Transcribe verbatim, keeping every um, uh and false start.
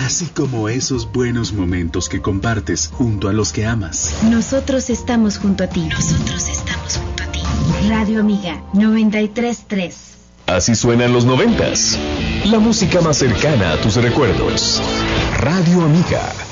así como esos buenos momentos que compartes junto a los que amas. Nosotros estamos junto a ti. Nosotros estamos junto a ti. Radio Amiga noventa y tres punto tres. Así suenan los noventas. La música más cercana a tus recuerdos. Radio Amiga.